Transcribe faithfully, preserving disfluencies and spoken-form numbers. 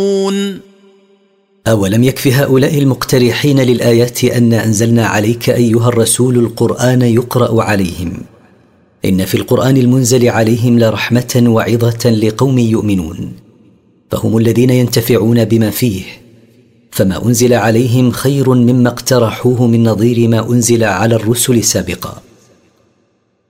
أولم يكف هؤلاء المقترحين للآيات أن أنزلنا عليك أيها الرسول القرآن يقرأ عليهم؟ إن في القرآن المنزل عليهم لرحمة وعظة لقوم يؤمنون، فهم الذين ينتفعون بما فيه، فما أنزل عليهم خير مما اقترحوه من نظير ما أنزل على الرسل سابقا.